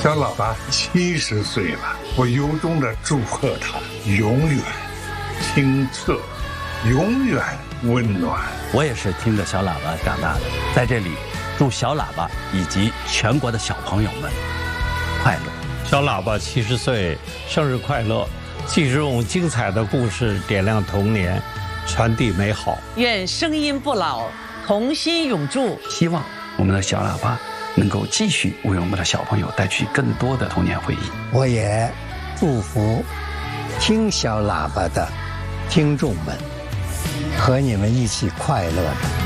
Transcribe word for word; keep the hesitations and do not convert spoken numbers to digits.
小喇叭七十岁了，我由衷的祝贺他永远清澈，永远温暖。 我也是听着小喇叭长大的，在这里祝小喇叭以及全国的小朋友们快乐。 小喇叭七十岁，生日快乐！继续用精彩的故事点亮童年，传递美好。 愿声音不老，童心永驻。 希望我们的小喇叭能够继续为我们的小朋友带去更多的童年回忆。 我也祝福听小喇叭的听众们，和你们一起快乐着。